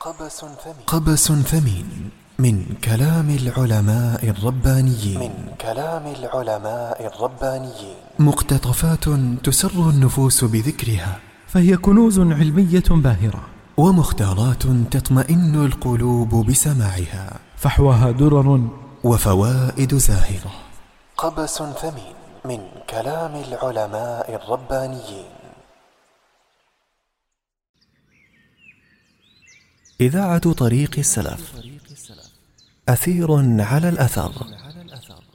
قبس ثمين من كلام العلماء الربانيين مقتطفات تسر النفوس بذكرها، فهي كنوز علمية باهرة، ومختارات تطمئن القلوب بسماعها، فحواها درر وفوائد زاهرة. قبس ثمين من كلام العلماء الربانيين. إذاعة طريق السلف، أثير على الأثر.